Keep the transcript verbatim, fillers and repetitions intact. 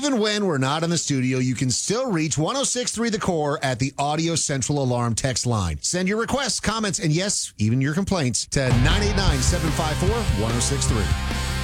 Even when we're not in the studio, you can still reach one oh six point three The Core at the Audio Central Alarm text line. Send your requests, comments, and yes, even your complaints to nine eight nine, seven five four, one oh six three.